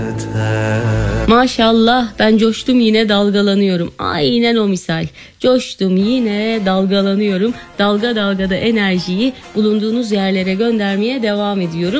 Maşallah, ben coştum yine dalgalanıyorum. Aynen o misal. Coştum yine dalgalanıyorum. Dalga dalgada enerjiyi bulunduğunuz yerlere göndermeye devam ediyorum.